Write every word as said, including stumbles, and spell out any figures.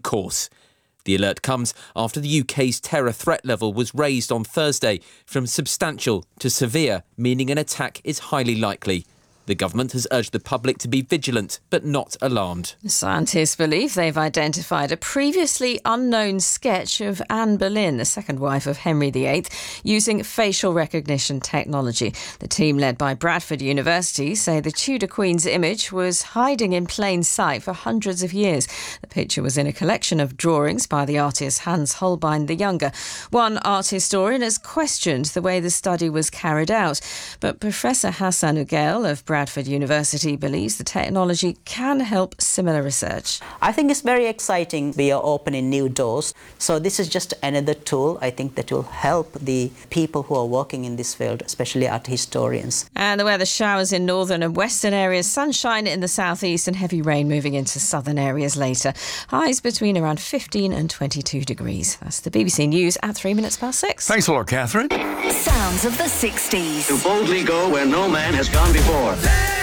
course. The alert comes after the U K's terror threat level was raised on Thursday from substantial to severe, meaning an attack is highly likely. The government has urged the public to be vigilant, but not alarmed. Scientists believe they've identified a previously unknown sketch of Anne Boleyn, the second wife of Henry the Eighth, using facial recognition technology. The team, led by Bradford University, say the Tudor Queen's image was hiding in plain sight for hundreds of years. The picture was in a collection of drawings by the artist Hans Holbein the Younger. One art historian has questioned the way the study was carried out, but Professor Hassan Ugail of Bradford University believes the technology can help similar research. I think it's very exciting. We are opening new doors. So this is just another tool, I think, that will help the people who are working in this field, especially art historians. And the weather: showers in northern and western areas, sunshine in the southeast and heavy rain moving into southern areas later. Highs between around fifteen and twenty-two degrees. That's the B B C News at three minutes past six. Thanks a lot, Catherine. Sounds of the sixties. To boldly go where no man has gone before.